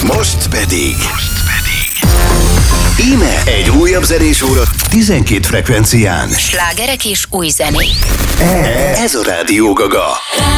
Most pedig íme egy újabb zenésóra 12 frekvencián. Slágerek és új zenék. Ez a Rádió Gaga.